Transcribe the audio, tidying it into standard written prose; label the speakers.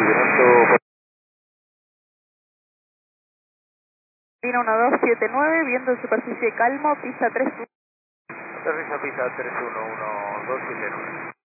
Speaker 1: Vino 1279, viento superficie calmo, pista 3.
Speaker 2: Servicio pista 31129.